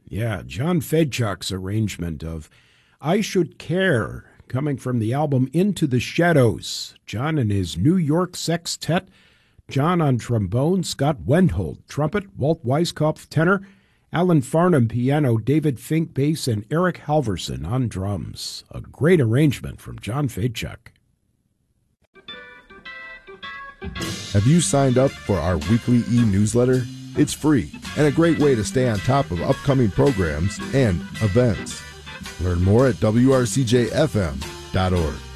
Yeah, John Fedchuk's arrangement of I Should Care, coming from the album Into the Shadows. John and his New York Sextet, John on trombone, Scott Wendhold trumpet, Walt Weiskopf tenor, Alan Farnham piano, David Fink bass, and Eric Halverson on drums. A great arrangement from John Fedchuk. Have you signed up for our weekly e-newsletter? It's free and a great way to stay on top of upcoming programs and events. Learn more at wrcjfm.org.